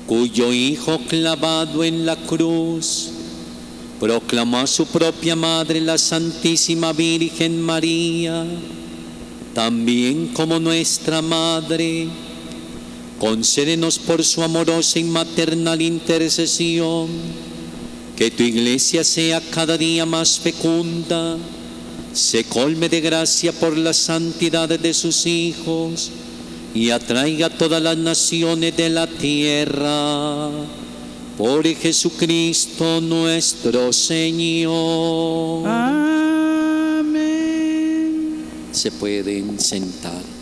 cuyo Hijo clavado en la cruz proclamó a su propia madre, la Santísima Virgen María, también como nuestra madre, concédenos por su amorosa y maternal intercesión que tu Iglesia sea cada día más fecunda, se colme de gracia por la santidad de sus hijos y atraiga a todas las naciones de la tierra. Por Jesucristo nuestro Señor. Amén. Se pueden sentar.